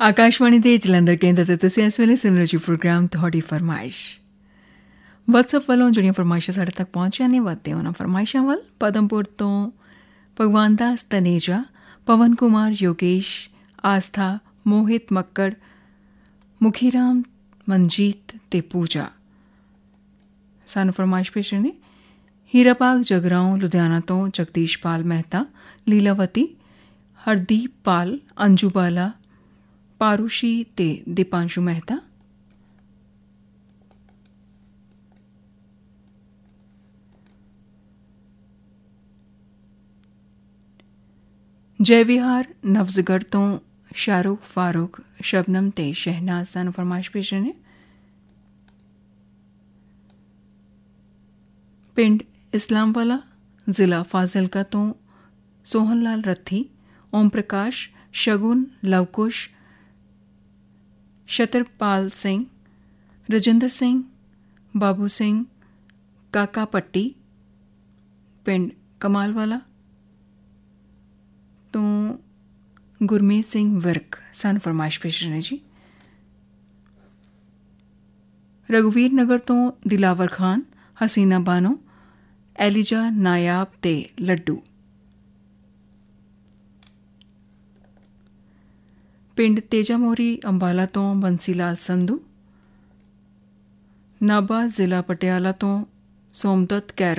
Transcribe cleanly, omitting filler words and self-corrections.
ਆਕਾਸ਼ਵਾਣੀ ਦੇ ਜਲੰਧਰ ਕੇਂਦਰ ਤੇ ਤੁਸੀਂ ਇਸ ਵੇਲੇ ਸੁਣ ਰਹੇ ਜੀ ਪ੍ਰੋਗਰਾਮ ਤੁਹਾਡੀ ਫਰਮਾਇਸ਼। ਵਟਸਐਪ ਵੱਲੋਂ ਜਿਹੜੀਆਂ ਫਰਮਾਇਸ਼ਾਂ ਸਾਡੇ ਤੱਕ ਪਹੁੰਚੀਆਂ ਨੇ ਵਧਦੇ ਉਹਨਾਂ ਫਰਮਾਇਸ਼ਾਂ ਵੱਲ। ਪਦਮਪੁਰ ਤੋਂ ਭਗਵਾਨ ਦਾਸ ਤਨੇਜਾ, ਪਵਨ ਕੁਮਾਰ, ਯੋਗੇਸ਼, ਆਸਥਾ, ਮੋਹਿਤ ਮੱਕੜ, ਮੁਖੀਰਾਮ, ਮਨਜੀਤ ਤੇ ਪੂਜਾ ਸਾਨੂੰ ਫਰਮਾਇਸ਼ ਭੇਜ ਰਹੇ ਨੇ। ਹੀਰਾ ਬਾਗ ਜਗਰਾਓਂ ਲੁਧਿਆਣਾ ਤੋਂ ਜਗਦੀਸ਼ ਪਾਲ ਮਹਿਤਾ, ਲੀਲਾਵਤੀ, ਹਰਦੀਪ ਪਾਲ, ਅੰਜੂ ਬਾਲਾ, ਪਾਰੂਸ਼ੀ ਤੇ ਦੀਪਾਂਸ਼ੂ ਮਹਿਤਾ। ਜੈ ਵਿਹਾਰ ਨਵਜ਼ਗੜ੍ਹ ਤੋਂ ਸ਼ਾਹਰੁਖ, ਫਾਰੂਕ, ਸ਼ਬਨਮ ਤੇ ਸ਼ਹਿਨਾਜ਼ ਸਾਨੂੰ ਫਰਮਾਇਸ਼ ਭੇਜ ਰਹੇ ਨੇ। ਪਿੰਡ ਇਸਲਾਮਵਾਲਾ, ਜ਼ਿਲ੍ਹਾ ਫਾਜ਼ਿਲਕਾ ਤੋਂ ਸੋਹਨ ਲਾਲ ਰੱਥੀ, ਓਮ ਪ੍ਰਕਾਸ਼, ਸ਼ਗੁਨ, ਲਵਕੁਸ਼, ਸ਼ਤਰਪਾਲ ਸਿੰਘ, ਰਜਿੰਦਰ ਸਿੰਘ, ਬਾਬੂ ਸਿੰਘ, ਕਾਕਾ ਪੱਟੀ, ਪਿੰਡ ਕਮਾਲਵਾਲਾ ਤੋਂ ਗੁਰਮੀਤ ਸਿੰਘ ਵਿਰਕ ਸਾਨੂੰ ਫਰਮਾਇਸ਼ ਭੇਜ ਰਹੇ ਨੇ ਜੀ। ਰਘੁਵੀਰ ਨਗਰ ਤੋਂ ਦਿਲਾਵਰ ਖਾਨ, ਹਸੀਨਾ ਬਾਨੋ, ਐਲੀਜਾ ਨਾਇਬ ਤੇ ਲੱਡੂ। ਪਿੰਡ ਤੇਜਾ ਮੋਰੀ ਅੰਬਾਲਾ ਤੋਂ ਬੰਸੀ ਲਾਲ ਸੰਧੂ, ਨਾਭਾ ਜ਼ਿਲ੍ਹਾ ਪਟਿਆਲਾ ਤੋਂ ਸੋਮਦੱਤ ਕੈਰੋਂ,